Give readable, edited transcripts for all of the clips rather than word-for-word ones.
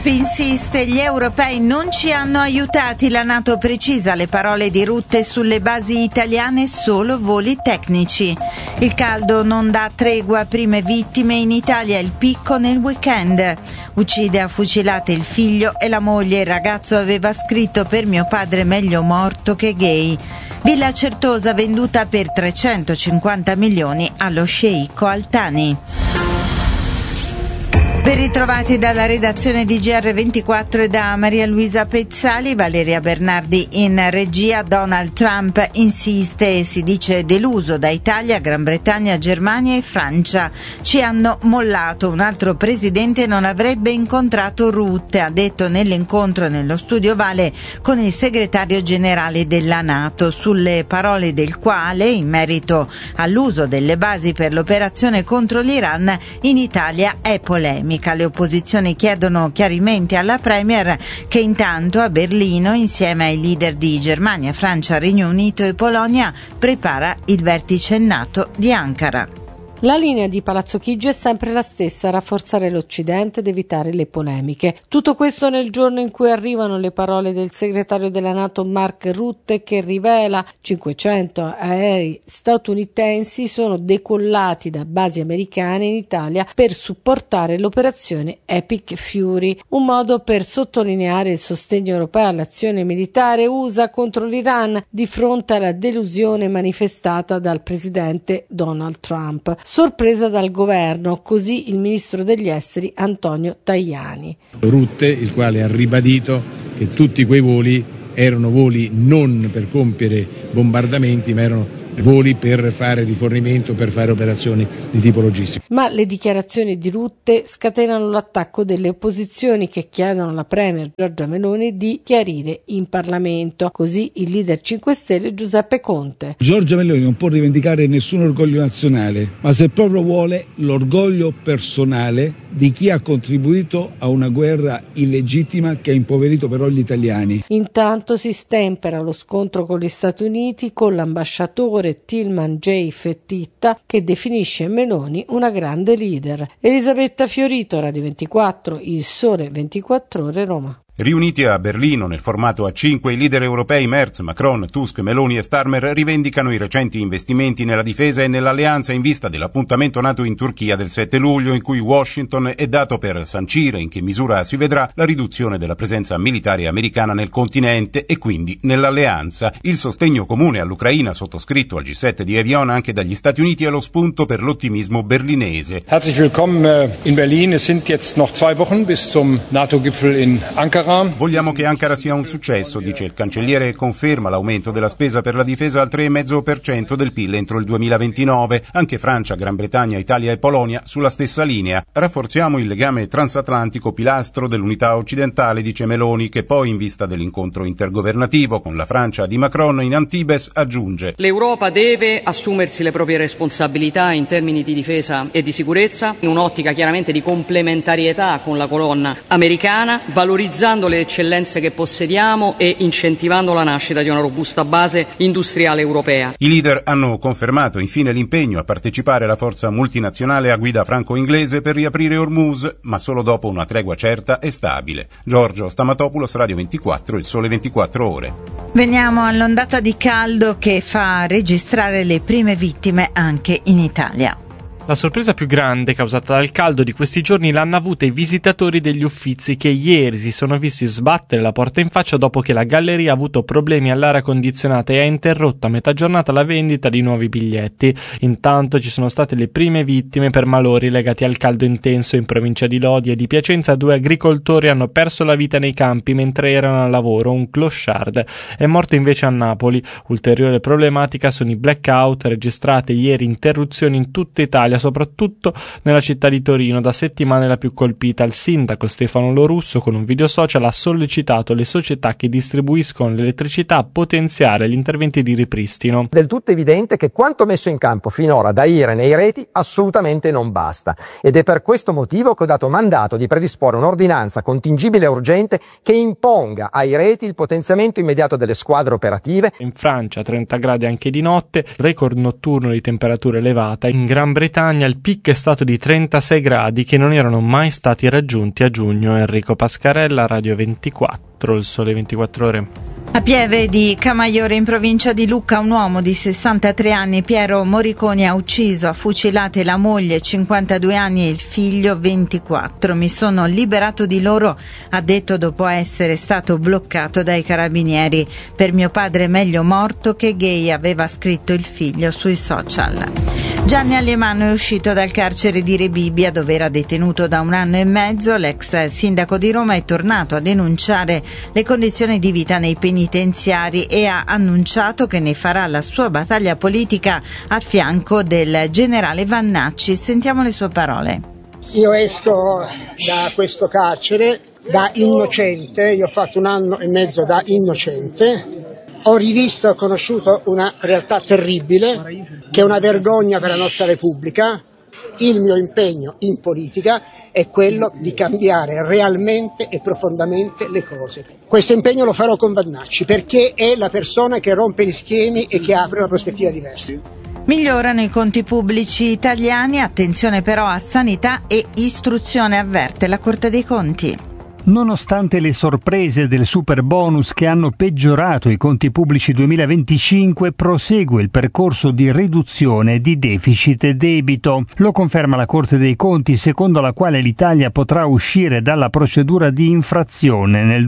Trump insiste, gli europei non ci hanno aiutati, la NATO precisa le parole di Rutte sulle basi italiane, solo voli tecnici. Il caldo non dà tregua, prime vittime in Italia, il picco nel weekend. Uccide a fucilate il figlio e la moglie, il ragazzo aveva scritto per mio padre meglio morto che gay. Villa Certosa venduta per 350 milioni allo sceicco Al Thani. Ben ritrovati dalla redazione di GR24 e da Maria Luisa Pezzali. Valeria Bernardi in regia. Donald Trump insiste e si dice deluso da Italia, Gran Bretagna, Germania e Francia. Ci hanno mollato, un altro presidente non avrebbe incontrato Rutte, ha detto nell'incontro nello studio Ovale con il segretario generale della NATO, sulle parole del quale, in merito all'uso delle basi per l'operazione contro l'Iran, in Italia è polemica. Le opposizioni chiedono chiarimenti alla Premier, che intanto a Berlino, insieme ai leader di Germania, Francia, Regno Unito e Polonia, prepara il vertice NATO di Ankara. La linea di Palazzo Chigi è sempre la stessa: rafforzare l'Occidente ed evitare le polemiche. Tutto questo nel giorno in cui arrivano le parole del segretario della NATO Mark Rutte, che rivela 500 aerei statunitensi sono decollati da basi americane in Italia per supportare l'operazione Epic Fury, un modo per sottolineare il sostegno europeo all'azione militare USA contro l'Iran di fronte alla delusione manifestata dal presidente Donald Trump. Sorpresa dal governo, così il ministro degli esteri Antonio Tajani. Rutte, il quale ha ribadito che tutti quei voli erano voli non per compiere bombardamenti, ma erano voli per fare rifornimento, per fare operazioni di tipo logistico. Ma le dichiarazioni di Rutte scatenano l'attacco delle opposizioni, che chiedono alla Premier Giorgia Meloni di chiarire in Parlamento. Così il leader 5 Stelle Giuseppe Conte. Giorgia Meloni non può rivendicare nessun orgoglio nazionale, ma se proprio vuole l'orgoglio personale di chi ha contribuito a una guerra illegittima che ha impoverito però gli italiani. Intanto si stempera lo scontro con gli Stati Uniti, con l'ambasciatore Tilman J. Fettitta, che definisce Meloni una grande leader. Elisabetta Fiorito, Radio 24, Il Sole 24 Ore, Roma. Riuniti a Berlino nel formato A5, i leader europei Merz, Macron, Tusk, Meloni e Starmer rivendicano i recenti investimenti nella difesa e nell'alleanza in vista dell'appuntamento NATO in Turchia del 7 luglio, in cui Washington è dato per sancire in che misura si vedrà la riduzione della presenza militare americana nel continente e quindi nell'alleanza. Il sostegno comune all'Ucraina sottoscritto al G7 di Evian anche dagli Stati Uniti è lo spunto per l'ottimismo berlinese. Herzlich willkommen in Berlin. Es sind jetzt noch 2 Wochen bis zum NATO-Gipfel in Ankara. Vogliamo che Ankara sia un successo, dice il cancelliere, e conferma l'aumento della spesa per la difesa al 3,5% del PIL entro il 2029. Anche Francia, Gran Bretagna, Italia e Polonia sulla stessa linea. Rafforziamo il legame transatlantico, pilastro dell'unità occidentale, dice Meloni, che poi, in vista dell'incontro intergovernativo con la Francia di Macron in Antibes, aggiunge: l'Europa deve assumersi le proprie responsabilità in termini di difesa e di sicurezza, in un'ottica chiaramente di complementarietà con la colonna americana, valorizzando le eccellenze che possediamo e incentivando la nascita di una robusta base industriale europea. I leader hanno confermato infine l'impegno a partecipare alla forza multinazionale a guida franco-inglese per riaprire Hormuz, ma solo dopo una tregua certa e stabile. Giorgio Stamatopoulos, Radio 24, Il Sole 24 Ore. Veniamo all'ondata di caldo che fa registrare le prime vittime anche in Italia. La sorpresa più grande causata dal caldo di questi giorni l'hanno avuta i visitatori degli Uffizi, che ieri si sono visti sbattere la porta in faccia dopo che la galleria ha avuto problemi all'aria condizionata e ha interrotto a metà giornata la vendita di nuovi biglietti. Intanto ci sono state le prime vittime per malori legati al caldo intenso. In provincia di Lodi e di Piacenza 2 agricoltori hanno perso la vita nei campi mentre erano al lavoro. Un clochard è morto invece a Napoli. Ulteriore problematica sono i blackout registrate ieri, interruzioni in tutta Italia, soprattutto nella città di Torino, da settimane la più colpita. Il sindaco Stefano Lorusso, con un video social, ha sollecitato le società che distribuiscono l'elettricità a potenziare gli interventi di ripristino. Del tutto evidente che quanto messo in campo finora da IRE nei reti assolutamente non basta, ed è per questo motivo che ho dato mandato di predisporre un'ordinanza contingibile e urgente che imponga ai reti il potenziamento immediato delle squadre operative. In Francia 30 gradi anche di notte, record notturno di temperatura elevata. In Gran Bretagna Britannia il picco è stato di 36 gradi che non erano mai stati raggiunti a giugno. Enrico Pascarella, Radio 24, il Sole 24 Ore. A Pieve di Camaiore, in provincia di Lucca, un uomo di 63 anni, Piero Moriconi, ha ucciso a fucilate la moglie, 52 anni, e il figlio, 24. Mi sono liberato di loro, ha detto, dopo essere stato bloccato dai carabinieri. Per mio padre è meglio morto che gay, aveva scritto il figlio sui social. Gianni Alemanno è uscito dal carcere di Rebibbia, dove era detenuto da 1 anno e mezzo. L'ex sindaco di Roma è tornato a denunciare le condizioni di vita nei penitenziari e ha annunciato che ne farà la sua battaglia politica a fianco del generale Vannacci. Sentiamo le sue parole. Io esco da questo carcere da innocente, io ho fatto 1 anno e mezzo da innocente. Ho rivisto e conosciuto una realtà terribile, che è una vergogna per la nostra Repubblica. Il mio impegno in politica è quello di cambiare realmente e profondamente le cose. Questo impegno lo farò con Vannacci, perché è la persona che rompe gli schemi e che apre una prospettiva diversa. Migliorano i conti pubblici italiani, attenzione però a sanità e istruzione, avverte la Corte dei Conti. Nonostante le sorprese del super bonus che hanno peggiorato i conti pubblici 2025, prosegue il percorso di riduzione di deficit e debito. Lo conferma la Corte dei Conti, secondo la quale l'Italia potrà uscire dalla procedura di infrazione nel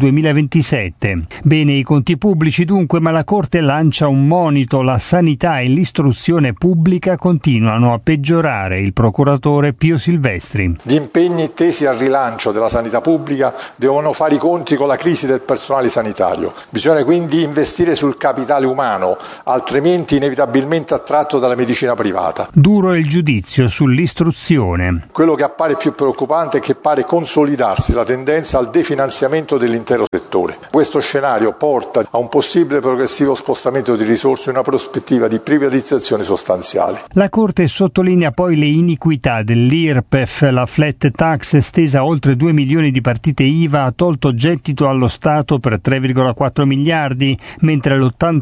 2027. Bene i conti pubblici dunque, ma la Corte lancia un monito: la sanità e l'istruzione pubblica continuano a peggiorare. Il procuratore Pio Silvestri. Gli impegni tesi al rilancio della sanità pubblica devono fare i conti con la crisi del personale sanitario. Bisogna quindi investire sul capitale umano, altrimenti inevitabilmente attratto dalla medicina privata. Duro è il giudizio sull'istruzione. Quello che appare più preoccupante è che pare consolidarsi la tendenza al definanziamento dell'intero settore. Questo scenario porta a un possibile progressivo spostamento di risorse in una prospettiva di privatizzazione sostanziale. La Corte sottolinea poi le iniquità dell'IRPEF. La flat tax, estesa a oltre 2 milioni di partite IVA, ha tolto gettito allo Stato per 3,4 miliardi, mentre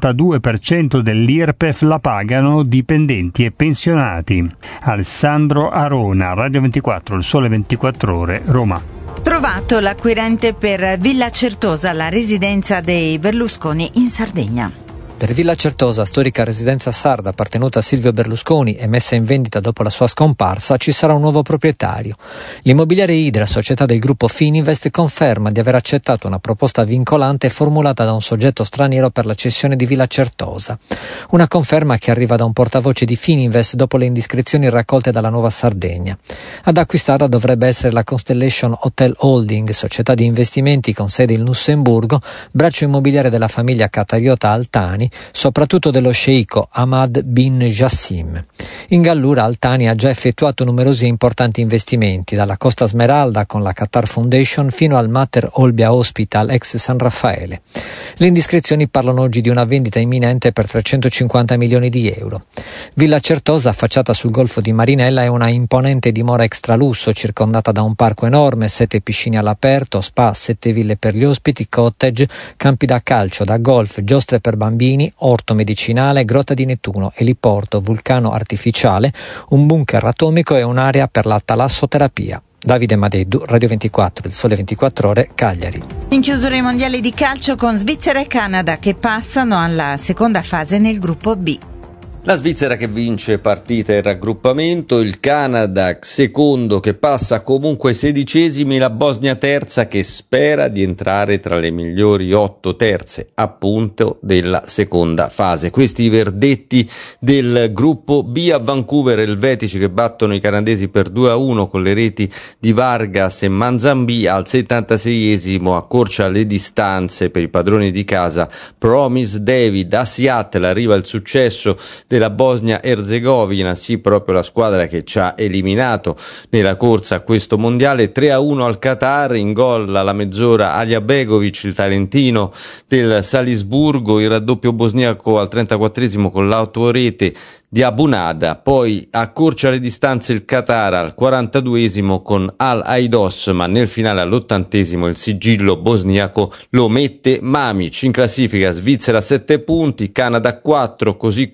l'82% dell'IRPEF la pagano dipendenti e pensionati. Alessandro Arona, Radio 24, il Sole 24 Ore, Roma. Trovato l'acquirente per Villa Certosa, la residenza dei Berlusconi in Sardegna. Per Villa Certosa, storica residenza sarda appartenuta a Silvio Berlusconi e messa in vendita dopo la sua scomparsa, ci sarà un nuovo proprietario. L'immobiliare Idra, società del gruppo Fininvest, conferma di aver accettato una proposta vincolante formulata da un soggetto straniero per la cessione di Villa Certosa. Una conferma che arriva da un portavoce di Fininvest dopo le indiscrezioni raccolte dalla Nuova Sardegna. Ad acquistarla dovrebbe essere la Constellation Hotel Holding, società di investimenti con sede in Lussemburgo, braccio immobiliare della famiglia qatariota Altani, soprattutto dello sceicco Ahmad bin Jassim. In Gallura Altani ha già effettuato numerosi e importanti investimenti, dalla Costa Smeralda con la Qatar Foundation fino al Mater Olbia Hospital ex San Raffaele. Le indiscrezioni parlano oggi di una vendita imminente per 350 milioni di euro. Villa Certosa, affacciata sul golfo di Marinella, è una imponente dimora extralusso circondata da un parco enorme, 7 piscine all'aperto, spa, 7 ville per gli ospiti, cottage, campi da calcio, da golf, giostre per bambini, orto medicinale, grotta di Nettuno, eliporto, vulcano artificiale, un bunker atomico e un'area per la talassoterapia. Davide Madeddu, Radio 24, il Sole 24 Ore, Cagliari. In chiusura i mondiali di calcio con Svizzera e Canada che passano alla seconda fase nel gruppo B. La Svizzera che vince partita e raggruppamento, il Canada secondo che passa comunque 16esimi, la Bosnia terza che spera di entrare tra le migliori 8 terze appunto della seconda fase. Questi i verdetti del gruppo B. A Vancouver elvetici che battono i canadesi per 2-1 con le reti di Vargas e Manzambi. Al 76esimo accorcia le distanze per i padroni di casa Promise David. A Seattle arriva il successo della Bosnia-Erzegovina, sì, proprio la squadra che ci ha eliminato nella corsa a questo mondiale. 3-1 al Qatar, in gol alla mezz'ora Alija Begovic, il talentino del Salisburgo, il raddoppio bosniaco al 34esimo con l'autorete di Abunada. Poi accorcia le distanze il Qatar al 42esimo con Al Aidos, ma nel finale all'80esimo il sigillo bosniaco lo mette Mamic. In classifica Svizzera 7 punti, Canada 4, così come la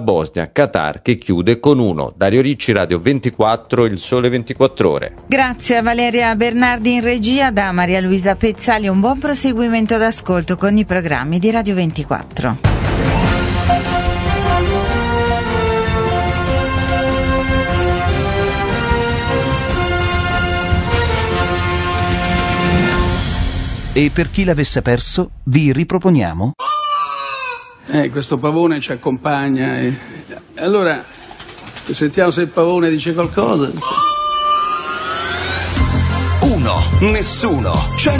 Bosnia, Qatar che chiude con 1. Dario Ricci, Radio 24, Il Sole 24 Ore. Grazie a Valeria Bernardi in regia, da Maria Luisa Pezzali un buon proseguimento d'ascolto con i programmi di Radio 24. E per chi l'avesse perso, vi riproponiamo? Questo pavone ci accompagna e allora sentiamo se il pavone dice qualcosa. 1, nessuno.